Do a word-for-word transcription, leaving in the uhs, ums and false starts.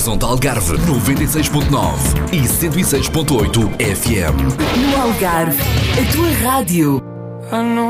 Horizonte Algarve, noventa e seis ponto nove e cento e seis ponto oito F M. No Algarve, a tua rádio.